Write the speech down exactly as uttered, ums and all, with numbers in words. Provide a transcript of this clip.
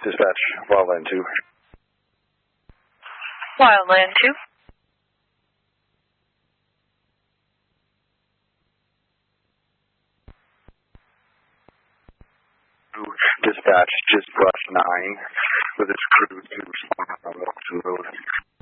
Dispatch, Wildland two. Wildland two. Dispatch, just brush nine with its crew to respond on Wilson Road.